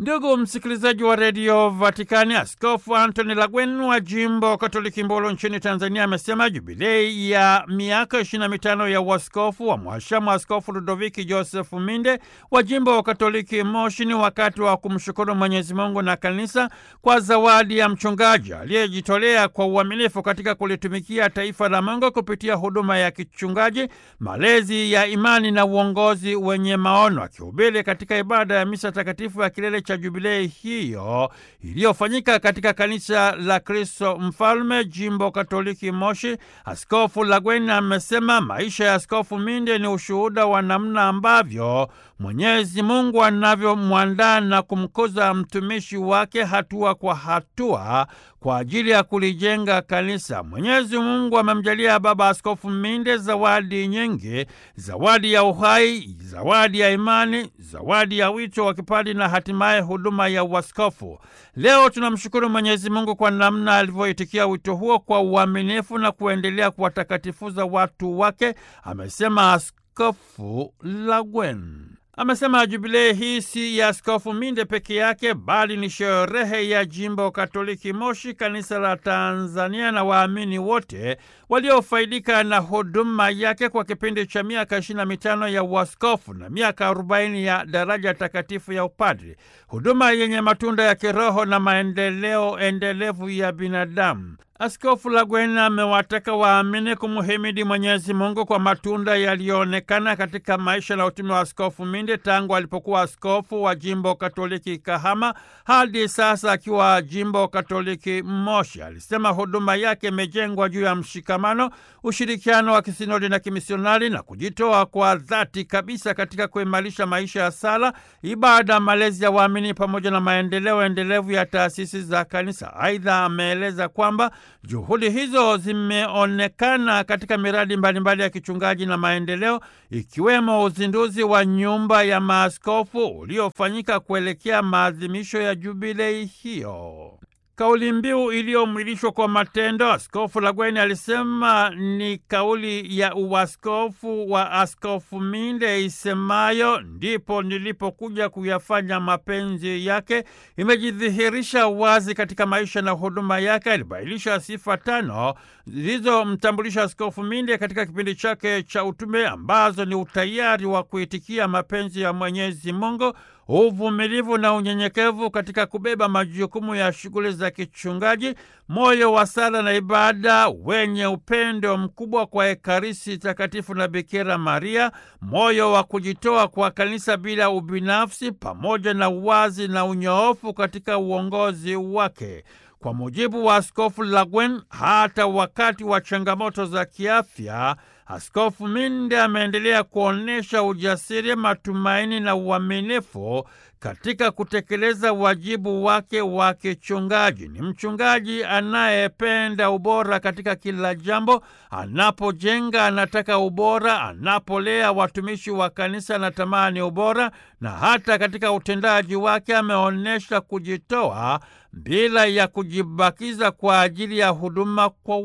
Ndugu msikilizaji wa redio Vatikani, Askofu Antoni Lagwen wa jimbo Katoliki Mbolo nchini Tanzania amesema jubilei ya miaka 25 ya uaskofu wa Mhashamu Askofu Ludoviki Josefu Minde wa jimbo Katoliki Moshi ni wakati wa kumshukuru Mwenyezi Mungu na kanisa kwa zawadi ya mchungaji aliyejitolea kwa uaminifu katika kulitumikia taifa la Mungu kupitia huduma ya kichungaji, malezi ya imani na uongozi wenye maono. Akihubiri katika ibada ya misa takatifu ya kilele cha jubilei hiyo iliyofanyika katika kanisa la Kristo Mfalme jimbo Katoliki Moshi, Askofu Lagwen amesema maisha ya Askofu Minde ni ushuhuda wa namna ambavyo Mwenyezi Mungu anavyomwandaa na kumkuza mtumishi wake hatua kwa hatua kwa ajili ya kulijenga kanisa. Mwenyezi Mungu amemjalia Baba Askofu Minde zawadi nyingi: zawadi ya uhai, zawadi ya imani, zawadi ya wito wa kipadi na hatimaye huduma ya uaskofu. Leo tunamshukuru Mwenyezi Mungu kwa namna alivyoitikia wito huo kwa uaminifu na kuendelea kuwatakatifuza watu wake, amesema Askofu Lagwen. Amesema jubilei hii si ya Askofu Minde peke yake, bali ni sherehe ya jimbo Katoliki Moshi, kanisa la Tanzania na waamini wote waliofaidika na huduma yake kwa kipindi cha miaka 25 ya uaskofu na miaka 40 ya daraja takatifu ya upadri, huduma yenye matunda ya kiroho na maendeleo endelevu ya binadamu. Askofu Lagwen amewataka waamini kumuhimidi Mwenyezi Mungu kwa matunda yaliyoonekana katika maisha na utume wa Askofu Minde tangu alipokuwa askofu wa jimbo Katoliki Kahama hadi sasa akiwa jimbo Katoliki Moshi. Alisema huduma yake imejengwa juu ya mshikamano, ushirikiano wa kisinodi na kimisionari na kujitoa kwa dhati kabisa katika kuimarisha maisha ya sala, ibada, malezi ya waamini pamoja na maendeleo endelevu ya taasisi za kanisa. Aidha, ameeleza kwamba juhudi hizo zimeonekana katika miradi mbalimbali ya kichungaji na maendeleo, ikiwemo uzinduzi wa nyumba ya maaskofu uliofanyika kuelekea maadhimisho ya jubilei hiyo. Kauli mbiu iliyomwilishwa kwa matendo, Askofu Lagwen alisema ni kauli ya uaskofu wa Askofu Minde isemayo, ndipo nilipokuja kuyafanya mapenzi yake, imejidhihirisha wazi katika maisha na huduma yake. Alibainisha sifa 5 zilizomtambulisha Askofu Minde katika kipindi chake cha utume, ambazo ni utayari wa kuitikia mapenzi ya Mwenyezi Mungu, uvumilivu na unyenyekevu katika kubeba majukumu ya shughuli za kichungaji, moyo wa sala na ibada wenye upendo mkubwa kwa Ekaristi Takatifu na Bikira Maria, moyo wa kujitoa kwa kanisa bila ubinafsi, pamoja na uwazi na unyoofu katika uongozi wake. Kwa mujibu wa Askofu Lagwen, hata wakati wa changamoto za kiafya, Askofu Minde ameendelea kuonesha ujasiri, matumaini na uaminifu katika kutekeleza wajibu wake wa kichungaji. Ni mchungaji anayependa ubora katika kila jambo. Anapojenga anataka ubora, anapolea watumishi wa kanisa anatamani ubora, na hata katika utendaji wake ameonesha kujitoa bila ya kujibakiza kwa ajili ya huduma kwa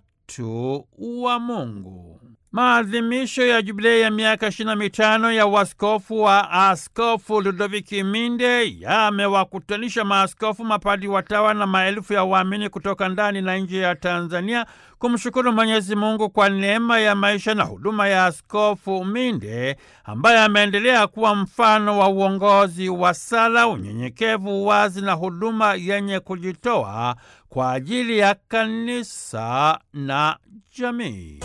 watu wa Mungu. Maadhimisho ya jubilei ya miaka 25 ya uaskofu wa Askofu Ludoviki Minde yamewakutanisha maaskofu, mapadi, watawa na maelfu ya waamini kutoka ndani na nje ya Tanzania kumshukuru Mwenyezi Mungu kwa neema ya maisha na huduma ya Askofu Minde, ambaye ameendelea kuwa mfano wa uongozi wa sala, unyenyekevu, uwazi na huduma yenye kujitoa kwa ajili ya kanisa na jamii.